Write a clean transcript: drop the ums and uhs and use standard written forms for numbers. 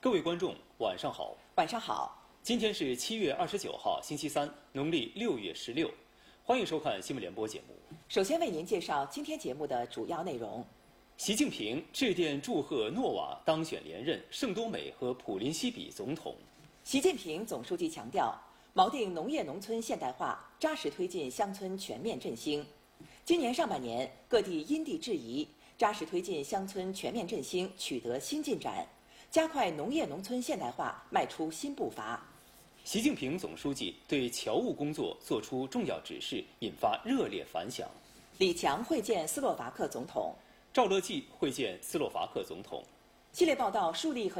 各位观众，晚上好。 晚上好。 今天是7月29号，星期三，农历6月16。欢迎收看新闻联播节目。 首先为您介绍今天节目的主要内容： 习近平致电祝贺诺瓦当选连任圣多美和普林西比总统。 习近平总书记强调，锚定农业农村现代化，扎实推进乡村全面振兴。今年上半年，各地因地制宜，扎实推进乡村全面振兴取得新进展，加快农业农村现代化迈出新步伐。 习近平总书记对侨务工作作出重要指示，引发热烈反响。 李强会见斯洛伐克总统， 赵乐际会见斯洛伐克总统。 系列报道树立和